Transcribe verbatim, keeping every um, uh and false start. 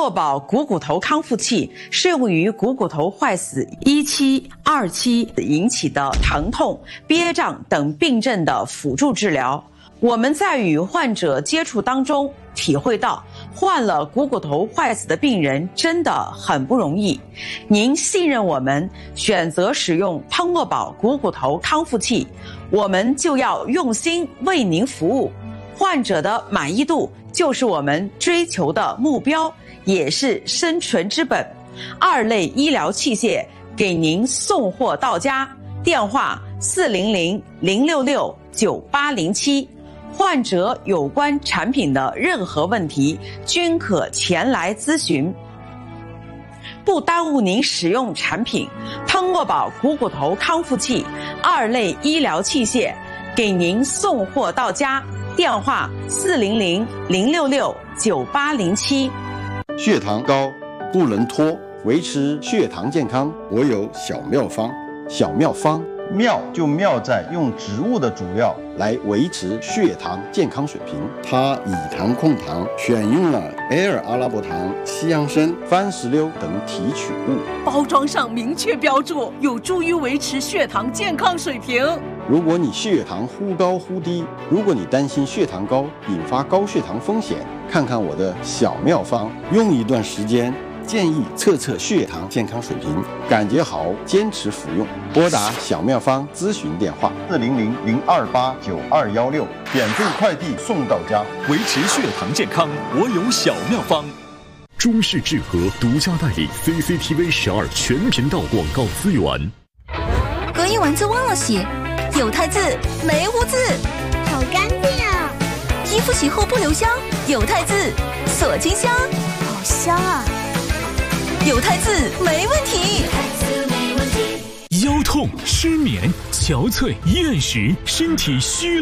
诺宝股骨头康复器适用于股骨头坏死一期、二期引起的疼痛、憋胀等病症的辅助治疗。我们在与患者接触当中体会到，患了股骨头坏死的病人真的很不容易。您信任我们，选择使用汤诺宝股骨头康复器，我们就要用心为您服务。患者的满意度就是我们追求的目标，也是生存之本。二类医疗器械给您送货到家，电话四零零零六六九八零七。患者有关产品的任何问题均可前来咨询，不耽误您使用产品。汤诺宝股骨头康复器二类医疗器械给您送货到家，电话四零零零六六九八零七。 血糖高不能拖，维持血糖健康，我有小妙方。小妙方妙就妙在用植物的主料来维持血糖健康水平。它以糖控糖，选用了 L 阿拉伯糖、西洋参、番石榴等提取物， 包装上明确标注，有助于维持血糖健康水平。 如果你血糖忽高忽低，如果你担心血糖高引发高血糖风险，看看我的小妙方，用一段时间，建议测测血糖健康水平，感觉好坚持服用。拨打小妙方咨询电话四零零零二八九二幺六，免费快递送到家。 维持血糖健康，我有小妙方。中视智和独家代理 C C T V 十二全频道广告资源。 隔夜丸子忘了洗，有汰渍没污渍， 好干净啊！ 衣服洗后不留香，有汰渍锁金香， 好香啊！ 有汰渍没问题。 腰痛、失眠、憔悴、厌食、身体虚